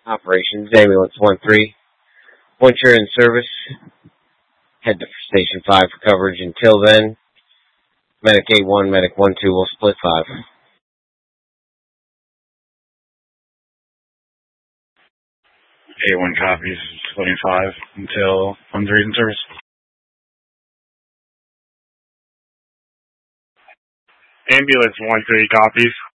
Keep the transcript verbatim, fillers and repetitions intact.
Operations, ambulance one three. Once you're in service, head to station five for coverage. Until then, medic A one, medic one two will split five. A one copies, splitting five until one three in service. Ambulance one three copies.